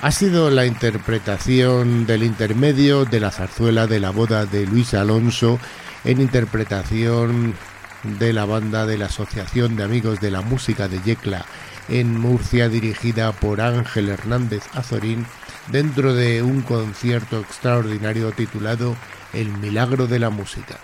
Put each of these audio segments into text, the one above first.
Ha sido la interpretación del intermedio de la zarzuela de la boda de Luis Alonso en interpretación de la banda de la Asociación de Amigos de la Música de Yecla en Murcia, dirigida por Ángel Hernández Azorín, dentro de un concierto extraordinario titulado El Milagro de la Música.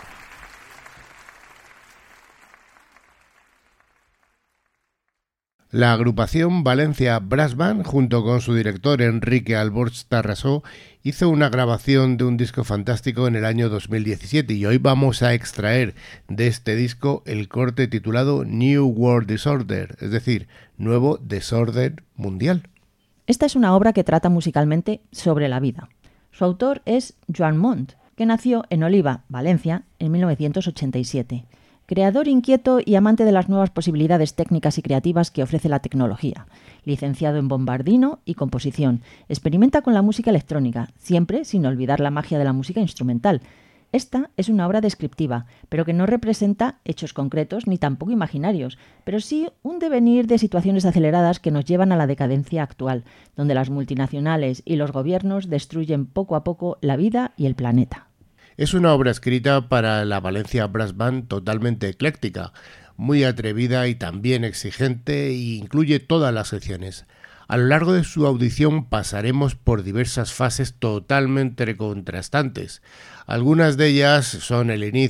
La agrupación Valencia Brass Band, junto con su director Enrique Alborch Tarrasó, hizo una grabación de un disco fantástico en el año 2017 y hoy vamos a extraer de este disco el corte titulado New World Disorder, es decir, Nuevo Desorden Mundial. Esta es una obra que trata musicalmente sobre la vida. Su autor es Joan Mont, que nació en Oliva, Valencia, en 1987. Creador inquieto y amante de las nuevas posibilidades técnicas y creativas que ofrece la tecnología. Licenciado en bombardino y composición, experimenta con la música electrónica, siempre sin olvidar la magia de la música instrumental. Esta es una obra descriptiva, pero que no representa hechos concretos ni tampoco imaginarios, pero sí un devenir de situaciones aceleradas que nos llevan a la decadencia actual, donde las multinacionales y los gobiernos destruyen poco a poco la vida y el planeta. Es una obra escrita para la Valencia Brass Band totalmente ecléctica, muy atrevida y también exigente, e incluye todas las secciones. A lo largo de su audición pasaremos por diversas fases totalmente contrastantes. Algunas de ellas son el inicio